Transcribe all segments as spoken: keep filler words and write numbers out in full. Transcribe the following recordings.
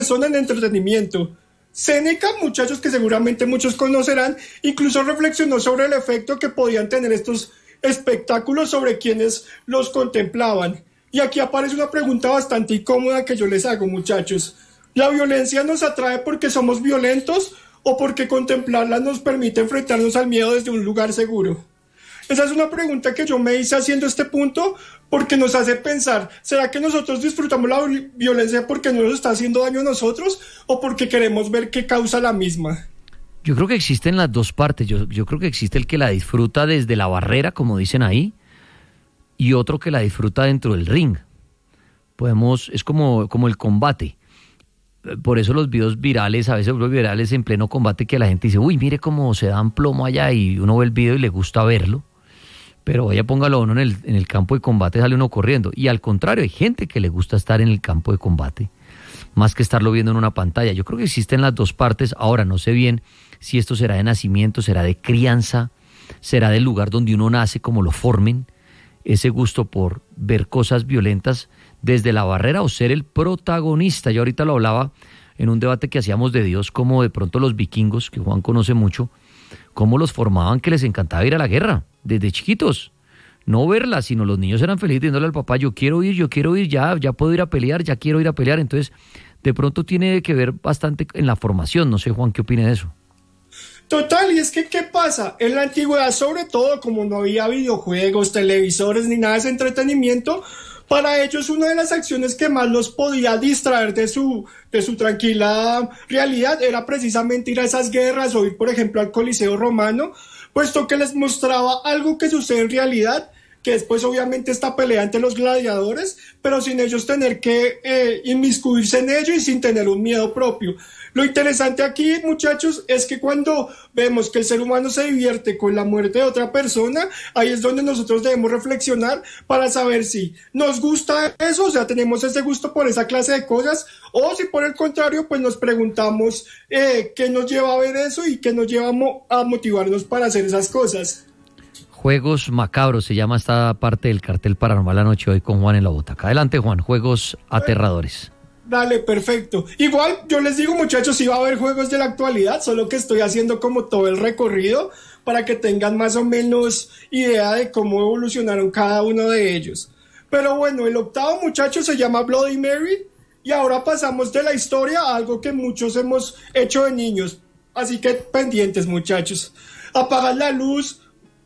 son en entretenimiento. Séneca, muchachos que seguramente muchos conocerán, incluso reflexionó sobre el efecto que podían tener estos espectáculos sobre quienes los contemplaban. Y aquí aparece una pregunta bastante incómoda que yo les hago, muchachos. ¿La violencia nos atrae porque somos violentos o porque contemplarla nos permite enfrentarnos al miedo desde un lugar seguro? Esa es una pregunta que yo me hice haciendo este punto porque nos hace pensar, ¿será que nosotros disfrutamos la violencia porque no nos está haciendo daño a nosotros o porque queremos ver qué causa la misma? Yo creo que existen las dos partes. Yo, yo creo que existe el que la disfruta desde la barrera, como dicen ahí, y otro que la disfruta dentro del ring. Podemos, es como, como el combate. Por eso los videos virales, a veces los virales en pleno combate, que la gente dice, uy, mire cómo se dan plomo allá, y uno ve el video y le gusta verlo. Pero vaya, póngalo uno en el, en el campo de combate, sale uno corriendo. Y al contrario, hay gente que le gusta estar en el campo de combate, más que estarlo viendo en una pantalla. Yo creo que existen las dos partes. Ahora, no sé bien si esto será de nacimiento, será de crianza, será del lugar donde uno nace, como lo formen, ese gusto por ver cosas violentas desde la barrera o ser el protagonista. Yo ahorita lo hablaba en un debate que hacíamos de Dios, como de pronto los vikingos, que Juan conoce mucho, cómo los formaban, que les encantaba ir a la guerra desde chiquitos, no verla, sino los niños eran felices diciéndole al papá, yo quiero ir, yo quiero ir, ya, ya puedo ir a pelear, ya quiero ir a pelear. Entonces, de pronto tiene que ver bastante en la formación. No sé, Juan, ¿qué opina de eso? Total, y es que, ¿qué pasa? En la antigüedad, sobre todo, como no había videojuegos, televisores, ni nada de ese entretenimiento, para ellos una de las acciones que más los podía distraer de su, de su tranquila realidad era precisamente ir a esas guerras o ir, por ejemplo, al Coliseo Romano, puesto que les mostraba algo que sucede en realidad, que después obviamente esta pelea entre los gladiadores, pero sin ellos tener que eh, inmiscuirse en ello y sin tener un miedo propio. Lo interesante aquí, muchachos, es que cuando vemos que el ser humano se divierte con la muerte de otra persona, ahí es donde nosotros debemos reflexionar para saber si nos gusta eso, o sea, tenemos ese gusto por esa clase de cosas, o si por el contrario, pues nos preguntamos eh, qué nos lleva a ver eso y qué nos lleva a, mo- a motivarnos para hacer esas cosas. Juegos macabros se llama esta parte del cartel paranormal la noche hoy con Juan en la butaca. Adelante, Juan, juegos aterradores. Dale, perfecto. Igual, yo les digo, muchachos, sí va a haber juegos de la actualidad, solo que estoy haciendo como todo el recorrido para que tengan más o menos idea de cómo evolucionaron cada uno de ellos. Pero bueno, el octavo, muchachos, se llama Bloody Mary, y ahora pasamos de la historia a algo que muchos hemos hecho de niños. Así que pendientes, muchachos. Apagas la luz,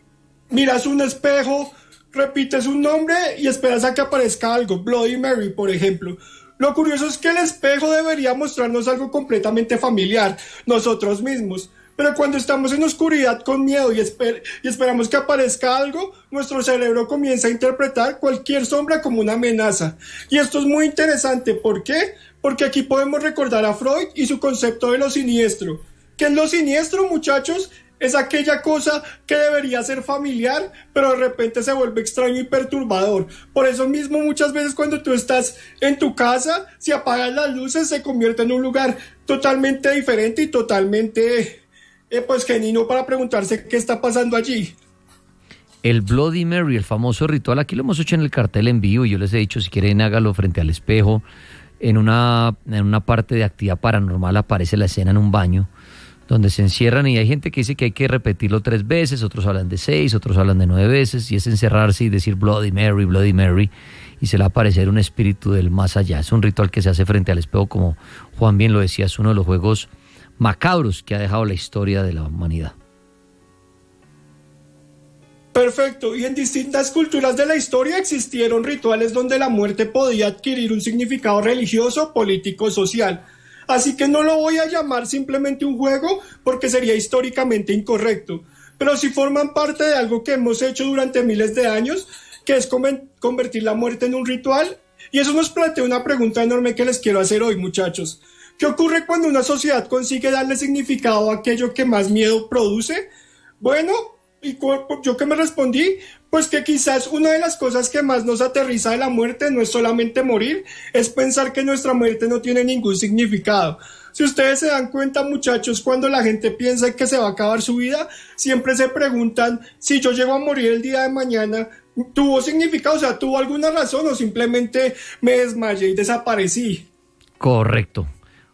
miras un espejo, repites un nombre y esperas a que aparezca algo. Bloody Mary, por ejemplo. Lo curioso es que el espejo debería mostrarnos algo completamente familiar, nosotros mismos. Pero cuando estamos en oscuridad con miedo y, esper- y esperamos que aparezca algo, nuestro cerebro comienza a interpretar cualquier sombra como una amenaza. Y esto es muy interesante. ¿Por qué? Porque aquí podemos recordar a Freud y su concepto de lo siniestro. ¿Qué es lo siniestro, muchachos? Es aquella cosa que debería ser familiar, pero de repente se vuelve extraño y perturbador. Por eso mismo, muchas veces cuando tú estás en tu casa, si apagas las luces, se convierte en un lugar totalmente diferente y totalmente, eh, pues, genuino para preguntarse qué está pasando allí. El Bloody Mary, el famoso ritual, aquí lo hemos hecho en el cartel en vivo y yo les he dicho, si quieren hágalo frente al espejo. En una, en una parte de actividad paranormal aparece la escena en un baño, donde se encierran y hay gente que dice que hay que repetirlo tres veces, otros hablan de seis, otros hablan de nueve veces, y es encerrarse y decir Bloody Mary, Bloody Mary, y se le va a aparecer un espíritu del más allá. Es un ritual que se hace frente al espejo, como Juan bien lo decía, es uno de los juegos macabros que ha dejado la historia de la humanidad. Perfecto, y en distintas culturas de la historia existieron rituales donde la muerte podía adquirir un significado religioso, político, social. Así que no lo voy a llamar simplemente un juego porque sería históricamente incorrecto, pero sí forman parte de algo que hemos hecho durante miles de años, que es convertir la muerte en un ritual, y eso nos plantea una pregunta enorme que les quiero hacer hoy, muchachos. ¿Qué ocurre cuando una sociedad consigue darle significado a aquello que más miedo produce? Bueno, y yo que me respondí, pues que quizás una de las cosas que más nos aterriza de la muerte no es solamente morir, es pensar que nuestra muerte no tiene ningún significado. Si ustedes se dan cuenta, muchachos, cuando la gente piensa que se va a acabar su vida, siempre se preguntan, si yo llego a morir el día de mañana, ¿tuvo significado? O sea, ¿tuvo alguna razón o simplemente me desmayé y desaparecí? Correcto.